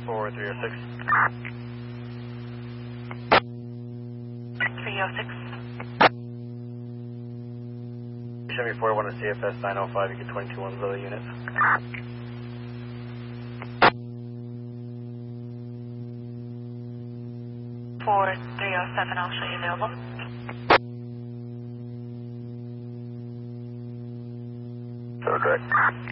4306. 306. 74, 1 to CFS 905, you get 22 auxiliary units. 4307, I'll show you available. So correct.